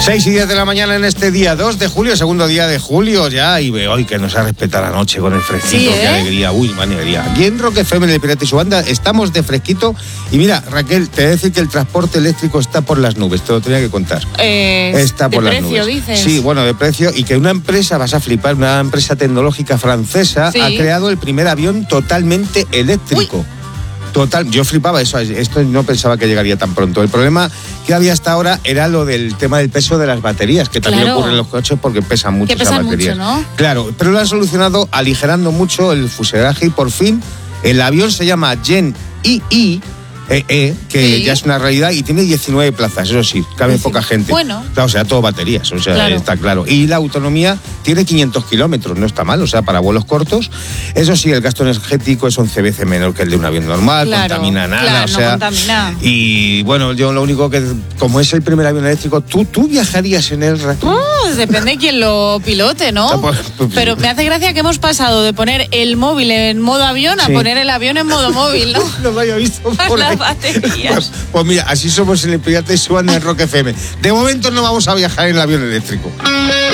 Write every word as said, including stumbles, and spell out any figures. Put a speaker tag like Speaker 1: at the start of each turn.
Speaker 1: seis y diez de la mañana en este día dos de julio, segundo día de julio ya, y veo hoy que nos ha respetado la noche con el fresquito,
Speaker 2: sí, ¿eh?
Speaker 1: Qué alegría, uy, qué alegría. Aquí en Rock F M, el Pirata y su banda, estamos de fresquito. Y mira, Raquel, te voy a decir que el transporte eléctrico está por las nubes, te lo tenía que contar.
Speaker 2: Eh,
Speaker 1: está por
Speaker 2: de
Speaker 1: las
Speaker 2: precio,
Speaker 1: nubes.
Speaker 2: dices.
Speaker 1: Sí, bueno, de precio, y que una empresa, vas a flipar, una empresa tecnológica francesa
Speaker 2: Sí.
Speaker 1: ha creado el primer avión totalmente eléctrico.
Speaker 2: Uy.
Speaker 1: Total, yo flipaba eso, esto no pensaba que llegaría tan pronto. El problema que había hasta ahora era lo del tema del peso de las baterías, que también
Speaker 2: Claro.
Speaker 1: ocurre en los coches porque pesan mucho
Speaker 2: Que
Speaker 1: esas
Speaker 2: pesan
Speaker 1: baterías.
Speaker 2: mucho, ¿no?
Speaker 1: Claro, pero lo han solucionado aligerando mucho el fuselaje y por fin el avión se llama Gen E E, E E, que
Speaker 2: Sí.
Speaker 1: ya es una realidad y tiene diecinueve plazas, eso sí, cabe
Speaker 2: Sí.
Speaker 1: poca gente.
Speaker 2: Bueno.
Speaker 1: Claro, o sea, todo baterías, o sea,
Speaker 2: Claro.
Speaker 1: está claro. Y la autonomía tiene quinientos kilómetros, no está mal, o sea, para vuelos cortos. Eso sí, el gasto energético es once veces menor que el de un avión normal,
Speaker 2: Claro,
Speaker 1: contamina nada,
Speaker 2: claro,
Speaker 1: o
Speaker 2: no
Speaker 1: sea.
Speaker 2: contamina.
Speaker 1: Y bueno, yo lo único que, como es el primer avión eléctrico, ¿tú, tú viajarías en él, Raquel?
Speaker 2: Uh, depende de quién lo pilote, ¿no?
Speaker 1: Ah, pues, pues,
Speaker 2: Pero me hace gracia que hemos pasado de poner el móvil en modo avión a
Speaker 1: Sí.
Speaker 2: poner el avión en modo móvil, ¿no?
Speaker 1: No lo había visto por
Speaker 2: Las
Speaker 1: ahí.
Speaker 2: baterías.
Speaker 1: Pues, pues mira, así somos en el Pirata y su banda en Rock F M. De momento no vamos a viajar en el avión eléctrico.